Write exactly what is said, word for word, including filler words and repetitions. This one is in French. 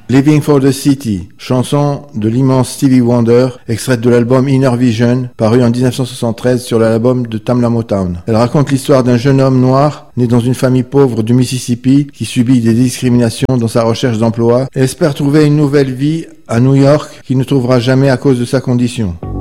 Living for the City, chanson de l'immense Stevie Wonder, extraite de l'album Inner Vision, paru en dix-neuf cent soixante-treize sur l'album de Tamla Motown. Elle raconte l'histoire d'un jeune homme noir, né dans une famille pauvre du Mississippi, qui subit des discriminations dans sa recherche d'emploi et espère trouver une nouvelle vie à New York qu'il ne trouvera jamais à cause de sa condition.